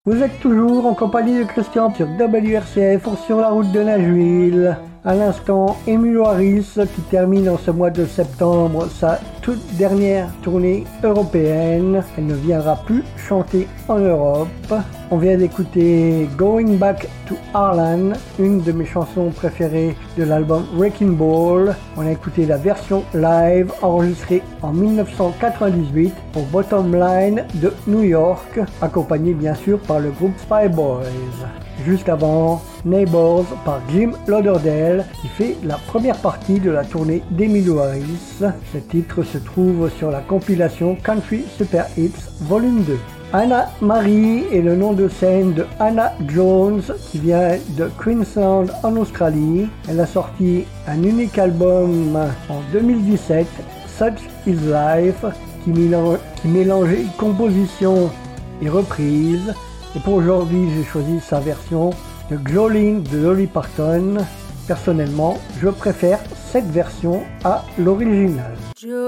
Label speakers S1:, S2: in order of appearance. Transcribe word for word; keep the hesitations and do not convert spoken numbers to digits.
S1: Vous êtes toujours en compagnie de Christian sur W R C F sur la route de Nashville. À l'instant, Emmylou Harris qui termine en ce mois de septembre sa toute dernière tournée européenne. Elle ne viendra plus chanter en Europe. On vient d'écouter Going Back to Harlan, une de mes chansons préférées de l'album Wrecking Ball. On a écouté la version live enregistrée en dix-neuf cent quatre-vingt-dix-huit au Bottom Line de New York, accompagnée bien sûr par le groupe Spyboys. Juste avant, Neighbors par Jim Lauderdale qui fait la première partie de la tournée d'Emmylou Harris. Ce titre se trouve sur la compilation Country Super Hits Volume deux. Anna Marie est le nom de scène de Hannah Jones qui vient de Queensland en Australie. Elle a sorti un unique album en deux mille dix-sept, Such is Life, qui, mélange, qui mélangeait composition et reprise. Et pour aujourd'hui, j'ai choisi sa version de Jolene de Dolly Parton. Personnellement, je préfère cette version à l'original.